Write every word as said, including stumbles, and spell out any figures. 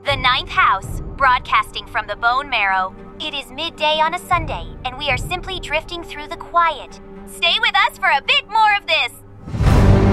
The Ninth House, broadcasting from the Bone Marrow. It is midday on a Sunday, and we are simply drifting through the quiet. Stay with us for a bit more of this.